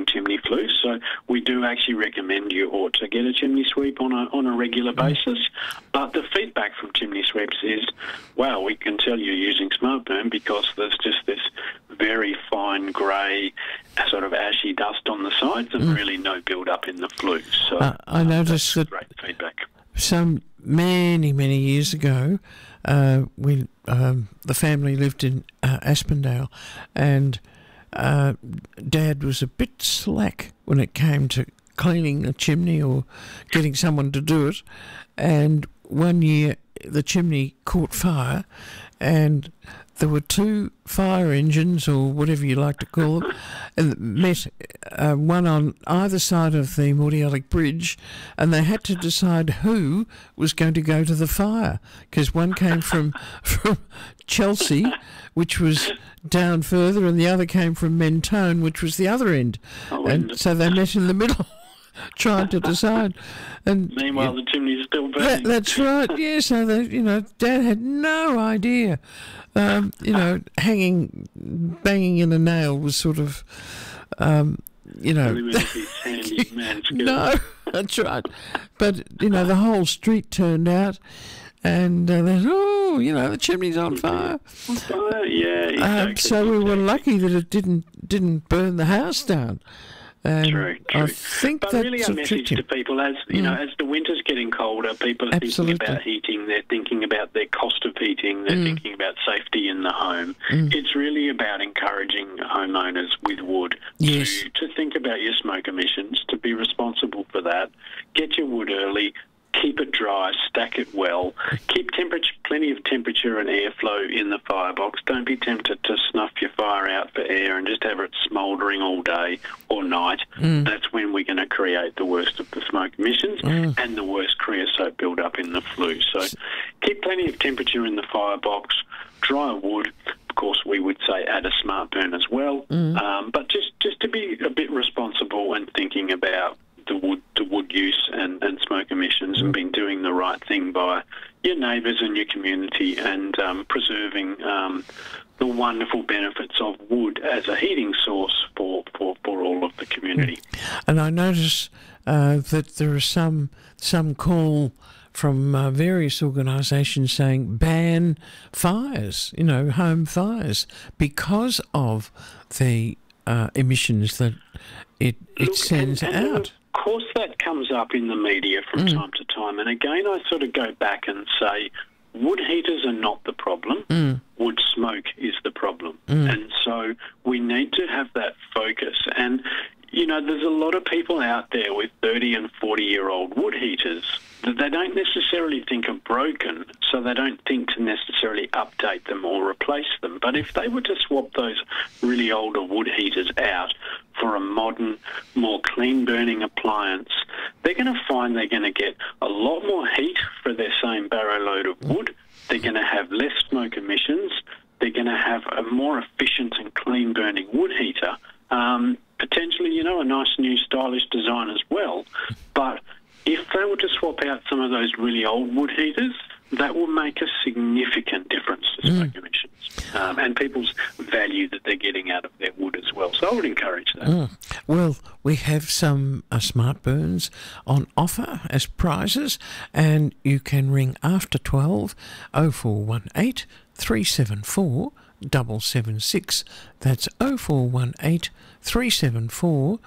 having chimney flue. So we do actually recommend you ought to get a chimney sweep on a regular basis. But the feedback from chimney sweeps is, wow, we can tell you're using SmartBurn because there's just this very fine grey sort of ashy dust on the sides and really no build-up in the flue. So I noticed that great feedback. Many years ago, the family lived in Aspendale, and Dad was a bit slack when it came to cleaning a chimney or getting someone to do it. And one year the chimney caught fire, and there were two fire engines, or whatever you like to call them, and met one on either side of the Mordialloc Bridge, and they had to decide who was going to go to the fire, because one came from Chelsea, which was down further, and the other came from Mentone, which was the other end. And so they met in the middle, trying to decide. And meanwhile, the chimney's still burning. That's right. Yeah. So Dad had no idea. Banging in a nail was sort of, No, that's right. But the whole street turned out, and the chimney's on fire. On fire, yeah. Exactly, so we were lucky that it didn't burn the house down. True. I think but that's really a message to people as as the winter's getting colder, people are thinking about heating, they're thinking about their cost of heating, they're thinking about safety in the home. It's really about encouraging homeowners with wood to think about your smoke emissions, to be responsible for that. Get your wood early. Keep it dry, stack it well, keep plenty of temperature and airflow in the firebox. Don't be tempted to snuff your fire out for air and just have it smouldering all day or night. That's when we're going to create the worst of the smoke emissions and the worst creosote build-up in the flue. So keep plenty of temperature in the firebox, dry wood. Of course, we would say add a SmartBurn as well, but just to be a bit responsible and thinking about the wood use and smoke emissions and been doing the right thing by your neighbours and your community and preserving the wonderful benefits of wood as a heating source for all of the community. And I notice that there is some call from various organisations saying ban fires, home fires, because of the emissions that it sends out. Of course, that comes up in the media from time to time. And again, I sort of go back and say, wood heaters are not the problem. Wood smoke is the problem. And so we need to have that focus. And, there's a lot of people out there with 30 and 40-year-old wood heaters that they don't necessarily think are broken, so they don't think to necessarily update them or replace them. But if they were to swap those really older wood heaters out for a modern, more clean-burning appliance, they're going to find they're going to get a lot more heat for their same barrow load of wood. They're going to have less smoke emissions. They're going to have a more efficient and clean-burning wood heater. Potentially, a nice new stylish design as well. But if they were to swap out some of those really old wood heaters, that will make a significant difference to smoke emissions and people's value that they're getting out of their wood as well. So I would encourage that. Well, we have some SmartBurns on offer as prizes, and you can ring after 12 0418 374 776. That's 0418 374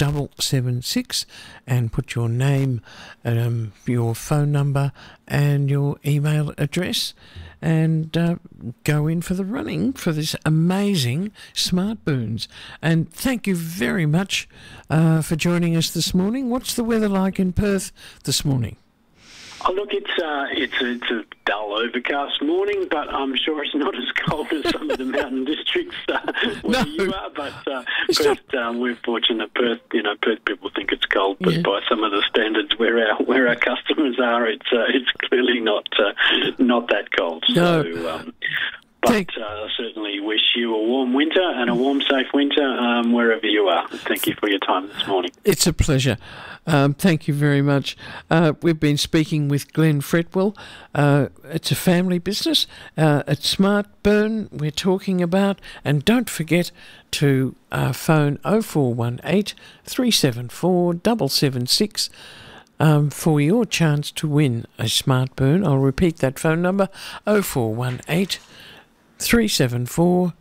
776, and put your name, your phone number and your email address, and go in for the running for this amazing SmartBurns. And thank you very much for joining us this morning. What's the weather like in Perth this morning? Oh, look, it's a dull, overcast morning, but I'm sure it's not as cold as some of the mountain districts where you are. But Perth, we're fortunate. Perth, Perth people think it's cold, but by some of the standards where our customers are, it's clearly not that cold. No. So But I certainly wish you a warm winter and a warm, safe winter wherever you are. Thank you for your time this morning. It's a pleasure. Thank you very much. We've been speaking with Glenn Fretwell. It's a family business. It's Smart Burn we're talking about. And don't forget to phone 0418 374 776 for your chance to win a Smart Burn. I'll repeat that phone number, 0418 374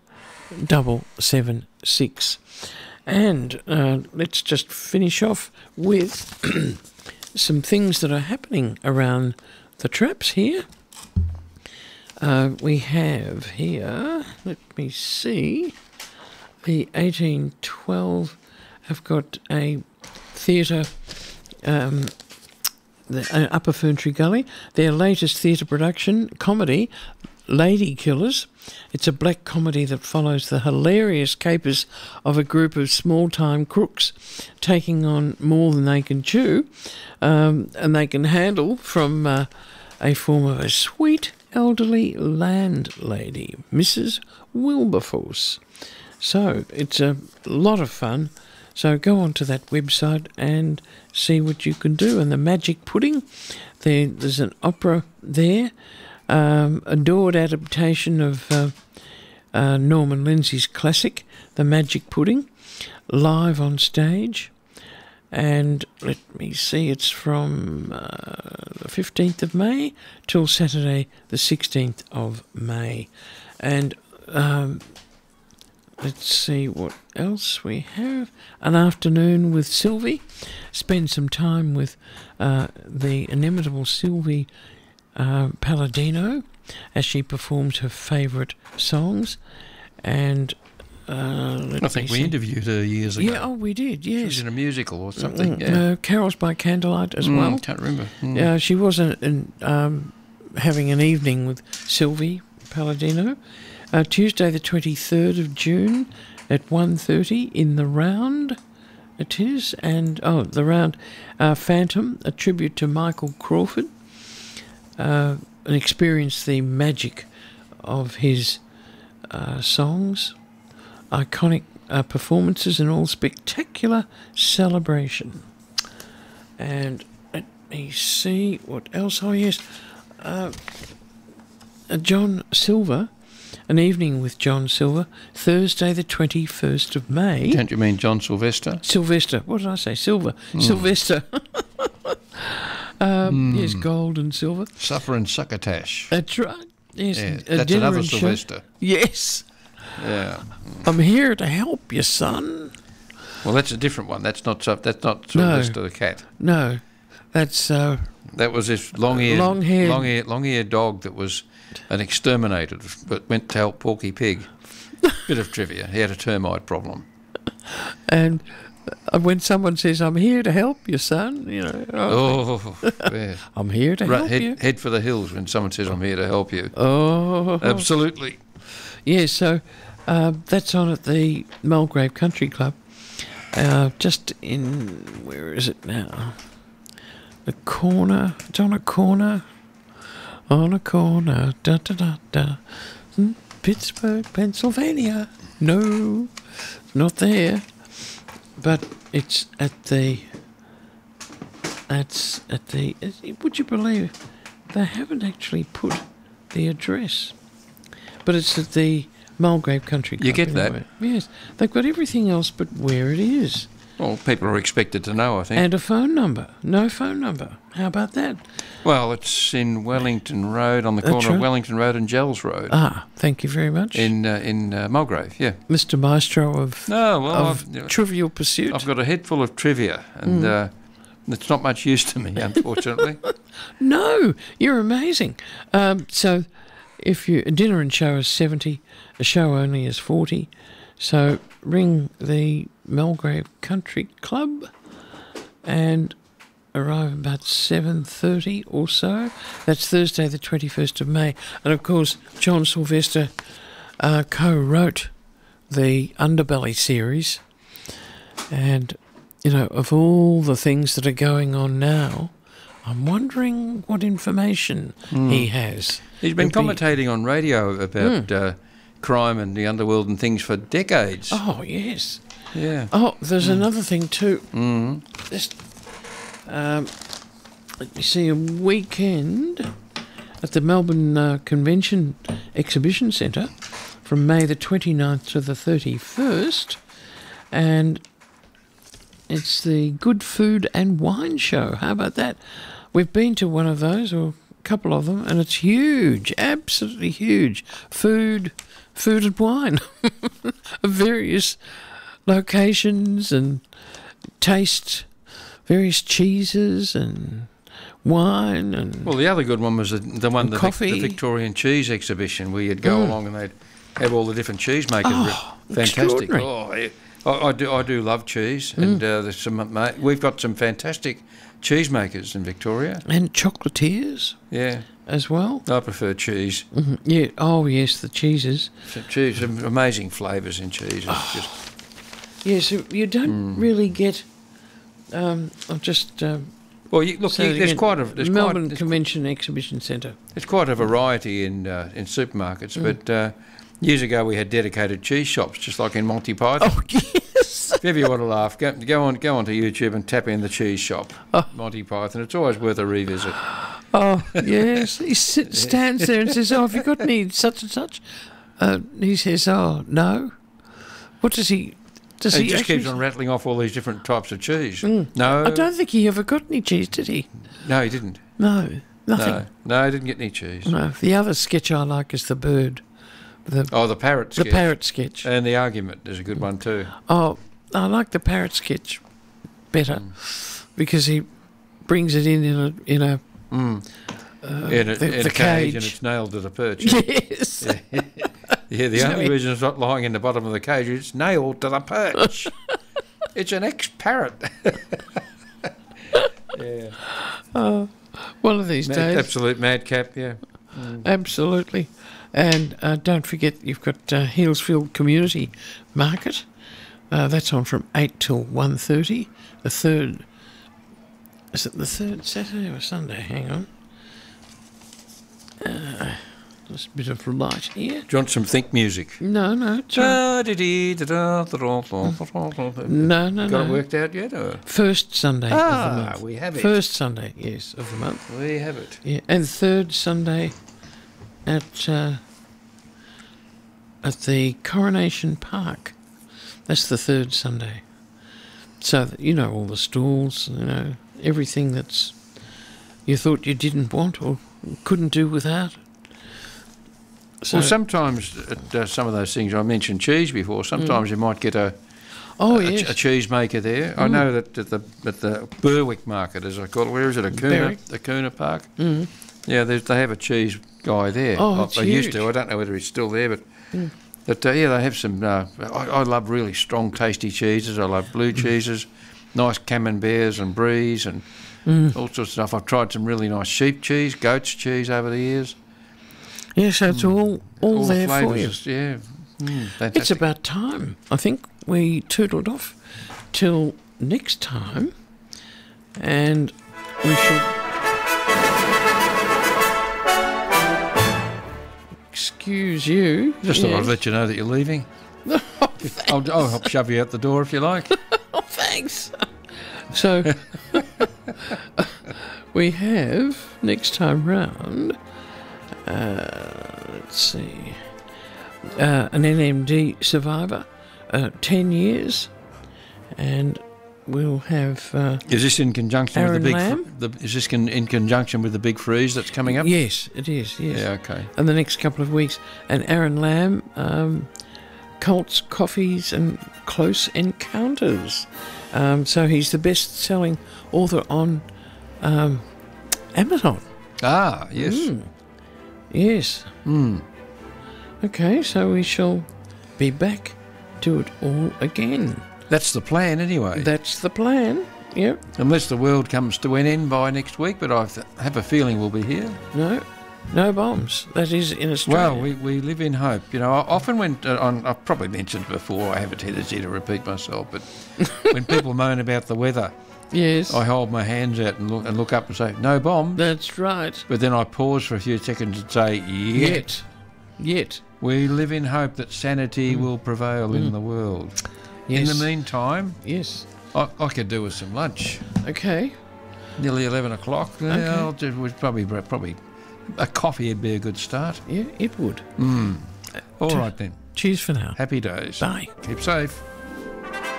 776. And let's just finish off with some things that are happening around the traps here. We have here, let me see, the 1812 have got a theatre, the Upper Ferntree Gully, their latest theatre production, comedy, Lady Killers. It's a black comedy that follows the hilarious capers of a group of small-time crooks taking on more than they can chew and they can handle from a form of a sweet elderly landlady, Mrs. Wilberforce. So it's a lot of fun. So go onto that website and see what you can do. And the Magic Pudding, there's an opera there, adored adaptation of Norman Lindsay's classic, The Magic Pudding, live on stage. And let me see, it's from the 15th of May till Saturday the 16th of May. And let's see what else we have. An afternoon with Sylvie. Spend some time with the inimitable Sylvie Palladino as she performs her favourite songs. And I think we interviewed her years ago. Yeah, we did, yes. She was in a musical or something. Yeah. Carols by Candlelight as well. Can't remember. She was having an evening with Sylvie Palladino. Tuesday the 23rd of June at 1:30 in the Round. It is. And, the Round, Phantom, a tribute to Michael Crawford. And experience the magic of his songs, iconic performances and all spectacular celebration. And let me see what else. Oh, yes. John Silver, an evening with John Silver, Thursday the 21st of May. Don't you mean John Sylvester? Sylvester. What did I say? Silver. Sylvester. Yes, gold and silver. Suffer and Succotash. That's right. Yes, yeah, that's another Sylvester. Yes. Yeah. I'm here to help you, son. Well, that's a different one. That's not Sylvester the cat. No, that's that was this long-haired dog that was an exterminator, but went to help Porky Pig. Bit of trivia. He had a termite problem. And when someone says, "I'm here to help you, son," yeah. I'm here to help you. Head for the hills when someone says, "I'm here to help you." Oh, absolutely. Yeah, so that's on at the Mulgrave Country Club. Just in, where is it now? The corner. It's on a corner. On a corner. Da da da da. Pittsburgh, Pennsylvania. No, it's not there. But it's at the. That's at the. Would you believe they haven't actually put the address? But it's at the Mulgrave Country Club. You get anyway. that? Yes. They've got everything else but where it is. Well, people are expected to know, I think. And a phone number. No phone number. How about that? Well, it's in Wellington Road, on the corner of Wellington Road and Gels Road. Ah, thank you very much. In Mulgrave, yeah. Mr. Maestro of Trivial Pursuit. I've got a head full of trivia, and it's not much use to me, unfortunately. No, you're amazing. So if a dinner and show is 70, a show only is 40. So ring the Mulgrave Country Club and arrive about 7:30 or so. That's Thursday the 21st of May. And of course, John Sylvester co-wrote the Underbelly series. And, of all the things that are going on now, I'm wondering what information he has. He's been commentating on radio about crime and the underworld and things for decades. Oh, yes. Yeah. Oh, there's another thing too. Just, you see, a weekend at the Melbourne Convention Exhibition Centre from May the 29th to the 31st, and it's the Good Food and Wine Show. How about that? We've been to one of those, or a couple of them, and it's huge, absolutely huge. Food and wine of various locations and tastes, various cheeses and wine and well, the other good one was the one, the Victorian Cheese Exhibition, where you'd go along and they'd have all the different cheesemakers. Fantastic! I do love cheese, and there's some. We've got some fantastic cheesemakers in Victoria and chocolatiers. Yeah, as well. I prefer cheese. Yeah. Oh yes, the cheeses. Some amazing flavours in cheese. Yes, you don't really get. I've just. Well, there's quite a Melbourne Convention Exhibition Centre. It's quite a variety in supermarkets, but years ago we had dedicated cheese shops, just like in Monty Python. Oh yes! If ever you want to laugh, go onto YouTube and tap in the cheese shop, Monty Python. It's always worth a revisit. Oh yes, he stands there and says, "Oh, have you got any such and such?" He says, "Oh no." What does he? He just keeps on rattling off all these different types of cheese. No, I don't think he ever got any cheese, did he? No, he didn't. No, nothing. No, he didn't get any cheese. No, the other sketch I like is the bird. The parrot sketch. The parrot sketch. And the argument is a good one too. Oh, I like the parrot sketch better because he brings it in a cage, and it's nailed to the perch. Yes. Yeah, the only reason it's not lying in the bottom of the cage is it's nailed to the perch. It's an ex-parrot. Yeah. One of these days. Absolute madcap, yeah. Absolutely. And don't forget, you've got Healesfield Community Market. That's on from 8 till 1:30. The third... Is it the third Saturday or Sunday? Hang on. Just a bit of light here. Do you want some think music? No. No. Got it worked out yet? Or? First Sunday of the month. We have it. First Sunday, yes, of the month. We have it. Yeah, and third Sunday at the Coronation Park. That's the third Sunday. So that, all the stalls, everything that's you thought you didn't want or couldn't do without. So, well, sometimes at some of those things, I mentioned cheese before, sometimes you might get a cheese maker there. I know that at the Berwick Market, as I call it, where is it, Acuna Park? Yeah, they have a cheese guy there. Oh, they used to. I don't know whether he's still there, but they have some. I love really strong, tasty cheeses. I love blue cheeses, nice camemberts and bries and all sorts of stuff. I've tried some really nice sheep cheese, goat's cheese over the years. Yeah, so it's all there the for you. Yeah, fantastic. It's about time. I think we tootled off till next time, and we should excuse you. Just thought I'd let you know that you're leaving. I'll help shove you out the door if you like. Oh, thanks. So we have next time round. Let's see. An NMD survivor, 10 years, and we'll have. Is this in conjunction Aaron with Lamb? Is this in conjunction with the big freeze that's coming up? Yes, it is. Yes. Yeah. Okay. In the next couple of weeks, and Aaron Lamb, Cults, Coffees, and Close Encounters. So he's the best-selling author on Amazon. Ah, yes. Yes. Okay, so we shall be back to it all again. That's the plan, anyway. That's the plan. Yep. Unless the world comes to an end by next week, but I have a feeling we'll be here. No bombs. That is in Australia. Well, we live in hope. Often when I've probably mentioned before, I have a tendency to repeat myself, but when people moan about the weather, Yes. I hold my hands out and look up and say, no bombs. That's right. But then I pause for a few seconds and say, yet. We live in hope that sanity will prevail in the world. Yes. In the meantime, yes, I could do with some lunch. Okay. Nearly 11 o'clock. Okay. Probably a coffee would be a good start. Yeah, it would. All right then. Cheers for now. Happy days. Bye. Keep safe.